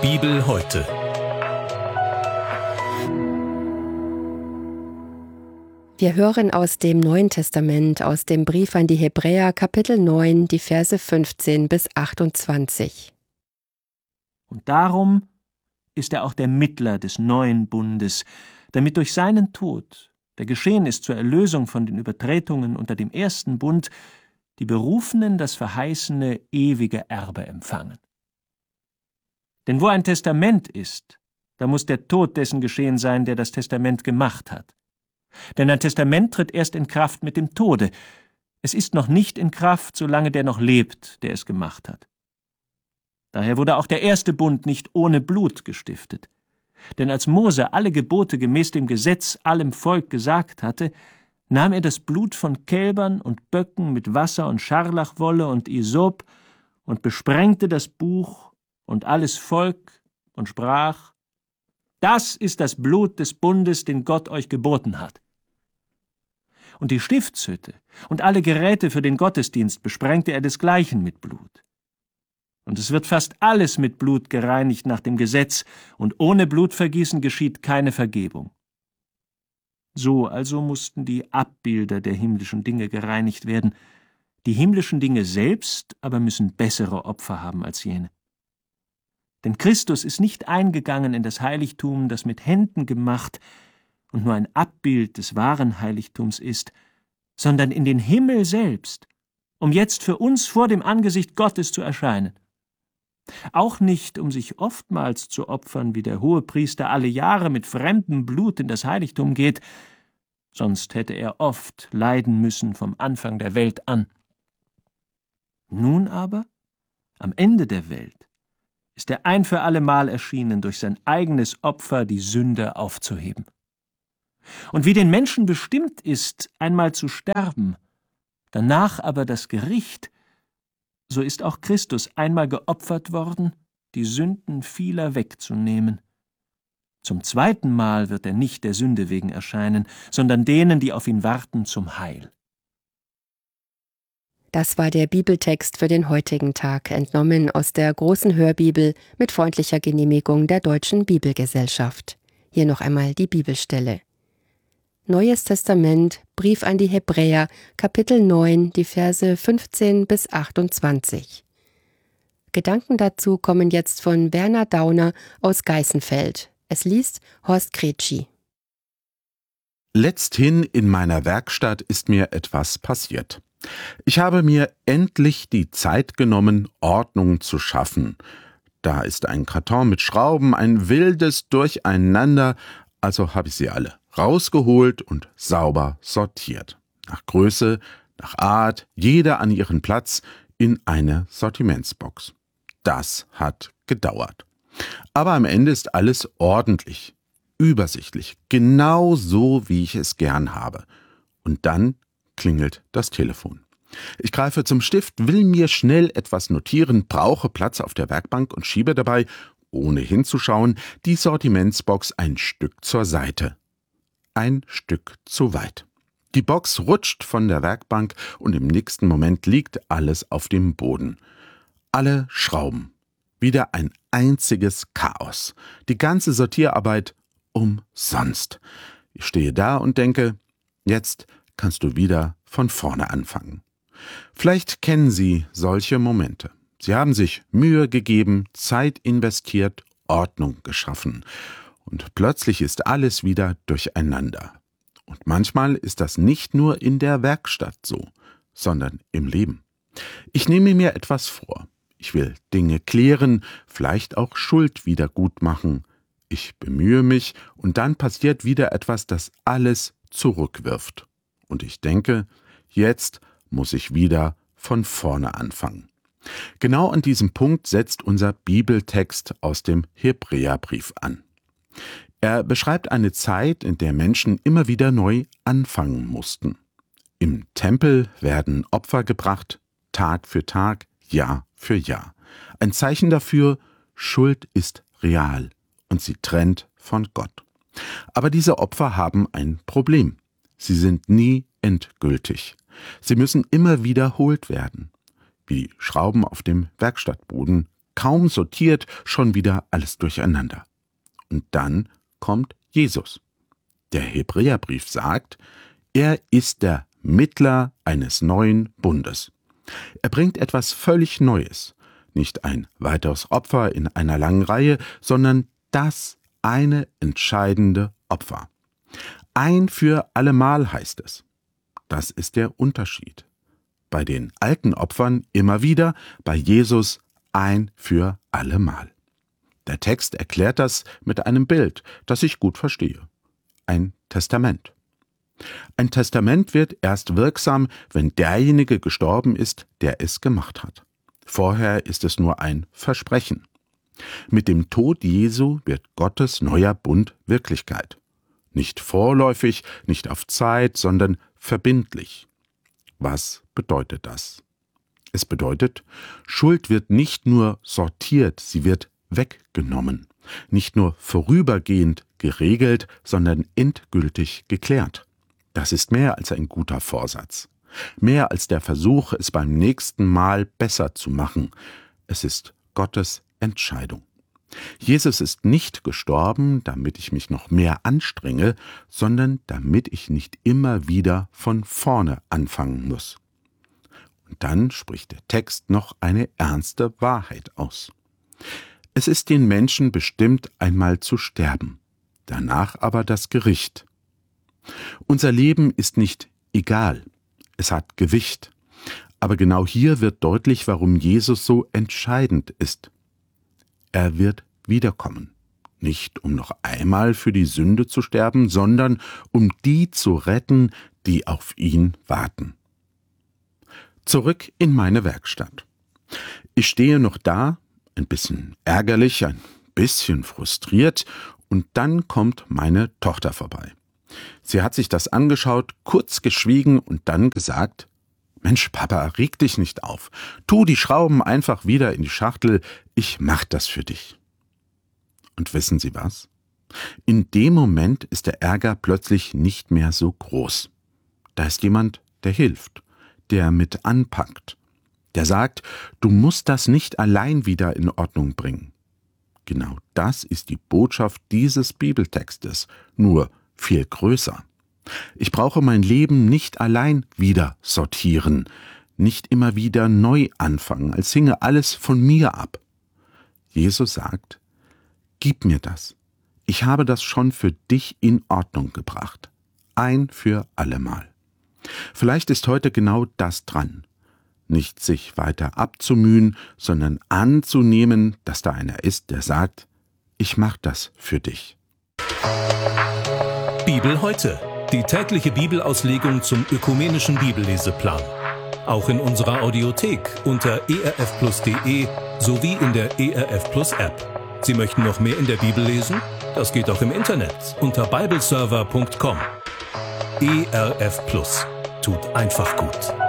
Bibel heute. Wir hören aus dem Neuen Testament, aus dem Brief an die Hebräer, Kapitel 9, die Verse 15 bis 28. Und darum ist er auch der Mittler des neuen Bundes, damit durch seinen Tod, der geschehen ist zur Erlösung von den Übertretungen unter dem ersten Bund, die Berufenen das verheißene ewige Erbe empfangen. Denn wo ein Testament ist, da muss der Tod dessen geschehen sein, der das Testament gemacht hat. Denn ein Testament tritt erst in Kraft mit dem Tode. Es ist noch nicht in Kraft, solange der noch lebt, der es gemacht hat. Daher wurde auch der erste Bund nicht ohne Blut gestiftet. Denn als Mose alle Gebote gemäß dem Gesetz allem Volk gesagt hatte, nahm er das Blut von Kälbern und Böcken mit Wasser und Scharlachwolle und Isop und besprengte das Buch und alles Volk und sprach: Das ist das Blut des Bundes, den Gott euch geboten hat. Und die Stiftshütte und alle Geräte für den Gottesdienst besprengte er desgleichen mit Blut. Und es wird fast alles mit Blut gereinigt nach dem Gesetz, und ohne Blutvergießen geschieht keine Vergebung. So also mussten die Abbilder der himmlischen Dinge gereinigt werden. Die himmlischen Dinge selbst aber müssen bessere Opfer haben als jene. Denn Christus ist nicht eingegangen in das Heiligtum, das mit Händen gemacht und nur ein Abbild des wahren Heiligtums ist, sondern in den Himmel selbst, um jetzt für uns vor dem Angesicht Gottes zu erscheinen. Auch nicht, um sich oftmals zu opfern, wie der Hohepriester alle Jahre mit fremdem Blut in das Heiligtum geht, sonst hätte er oft leiden müssen vom Anfang der Welt an. Nun aber, am Ende der Welt, ist er ein für allemal erschienen, durch sein eigenes Opfer die Sünde aufzuheben. Und wie den Menschen bestimmt ist, einmal zu sterben, danach aber das Gericht, so ist auch Christus einmal geopfert worden, die Sünden vieler wegzunehmen. Zum zweiten Mal wird er nicht der Sünde wegen erscheinen, sondern denen, die auf ihn warten, zum Heil. Das war der Bibeltext für den heutigen Tag, entnommen aus der großen Hörbibel mit freundlicher Genehmigung der Deutschen Bibelgesellschaft. Hier noch einmal die Bibelstelle. Neues Testament, Brief an die Hebräer, Kapitel 9, die Verse 15 bis 28. Gedanken dazu kommen jetzt von Werner Dauner aus Geißenfeld. Es liest Horst Kretschi. Letzthin in meiner Werkstatt ist mir etwas passiert. Ich habe mir endlich die Zeit genommen, Ordnung zu schaffen. Da ist ein Karton mit Schrauben, ein wildes Durcheinander, also habe ich sie alle rausgeholt und sauber sortiert. Nach Größe, nach Art, jeder an ihren Platz in eine Sortimentsbox. Das hat gedauert. Aber am Ende ist alles ordentlich, übersichtlich, genau so, wie ich es gern habe. Und dann klingelt das Telefon. Ich greife zum Stift, will mir schnell etwas notieren, brauche Platz auf der Werkbank und schiebe dabei, ohne hinzuschauen, die Sortimentsbox ein Stück zur Seite. Ein Stück zu weit. Die Box rutscht von der Werkbank und im nächsten Moment liegt alles auf dem Boden. Alle Schrauben. Wieder ein einziges Chaos. Die ganze Sortierarbeit umsonst. Ich stehe da und denke, jetzt kannst du wieder von vorne anfangen. Vielleicht kennen Sie solche Momente. Sie haben sich Mühe gegeben, Zeit investiert, Ordnung geschaffen. Und plötzlich ist alles wieder durcheinander. Und manchmal ist das nicht nur in der Werkstatt so, sondern im Leben. Ich nehme mir etwas vor. Ich will Dinge klären, vielleicht auch Schuld wieder gut machen. Ich bemühe mich und dann passiert wieder etwas, das alles zurückwirft. Und ich denke, jetzt muss ich wieder von vorne anfangen. Genau an diesem Punkt setzt unser Bibeltext aus dem Hebräerbrief an. Er beschreibt eine Zeit, in der Menschen immer wieder neu anfangen mussten. Im Tempel werden Opfer gebracht, Tag für Tag, Jahr für Jahr. Ein Zeichen dafür, Schuld ist real und sie trennt von Gott. Aber diese Opfer haben ein Problem. Sie sind nie endgültig. Sie müssen immer wiederholt werden. Wie Schrauben auf dem Werkstattboden kaum sortiert, schon wieder alles durcheinander. Und dann kommt Jesus. Der Hebräerbrief sagt, er ist der Mittler eines neuen Bundes. Er bringt etwas völlig Neues. Nicht ein weiteres Opfer in einer langen Reihe, sondern das eine entscheidende Opfer. Ein für allemal heißt es. Das ist der Unterschied. Bei den alten Opfern immer wieder, bei Jesus ein für allemal. Der Text erklärt das mit einem Bild, das ich gut verstehe. Ein Testament. Ein Testament wird erst wirksam, wenn derjenige gestorben ist, der es gemacht hat. Vorher ist es nur ein Versprechen. Mit dem Tod Jesu wird Gottes neuer Bund Wirklichkeit. Nicht vorläufig, nicht auf Zeit, sondern verbindlich. Was bedeutet das? Es bedeutet, Schuld wird nicht nur sortiert, sie wird weggenommen. Nicht nur vorübergehend geregelt, sondern endgültig geklärt. Das ist mehr als ein guter Vorsatz. Mehr als der Versuch, es beim nächsten Mal besser zu machen. Es ist Gottes Entscheidung. Jesus ist nicht gestorben, damit ich mich noch mehr anstrenge, sondern damit ich nicht immer wieder von vorne anfangen muss. Und dann spricht der Text noch eine ernste Wahrheit aus. Es ist den Menschen bestimmt, einmal zu sterben, danach aber das Gericht. Unser Leben ist nicht egal, es hat Gewicht. Aber genau hier wird deutlich, warum Jesus so entscheidend ist. Er wird wiederkommen, nicht um noch einmal für die Sünde zu sterben, sondern um die zu retten, die auf ihn warten. Zurück in meine Werkstatt. Ich stehe noch da, ein bisschen ärgerlich, ein bisschen frustriert, und dann kommt meine Tochter vorbei. Sie hat sich das angeschaut, kurz geschwiegen und dann gesagt: »Mensch, Papa, reg dich nicht auf. Tu die Schrauben einfach wieder in die Schachtel, ich mach das für dich.« Und wissen Sie was? In dem Moment ist der Ärger plötzlich nicht mehr so groß. Da ist jemand, der hilft, der mit anpackt, der sagt, du musst das nicht allein wieder in Ordnung bringen. Genau das ist die Botschaft dieses Bibeltextes, nur viel größer. Ich brauche mein Leben nicht allein wieder sortieren, nicht immer wieder neu anfangen, als hinge alles von mir ab. Jesus sagt, gib mir das. Ich habe das schon für dich in Ordnung gebracht. Ein für allemal. Vielleicht ist heute genau das dran. Nicht sich weiter abzumühen, sondern anzunehmen, dass da einer ist, der sagt, ich mach das für dich. Bibel heute. Die tägliche Bibelauslegung zum ökumenischen Bibelleseplan. Auch in unserer Audiothek unter erfplus.de sowie in der ERF Plus App. Sie möchten noch mehr in der Bibel lesen? Das geht auch im Internet unter bibleserver.com. ERF Plus. Tut einfach gut.